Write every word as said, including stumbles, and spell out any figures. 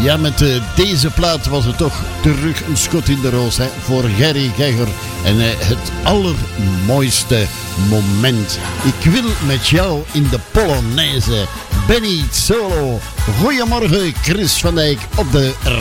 Ja, met uh, deze plaat was het toch terug een schot in de roos, hè, voor Gerry Gegger. En uh, het allermooiste moment. Ik wil met jou in de Polonaise. Benny Solo. Goedemorgen, Chris van Dijk op de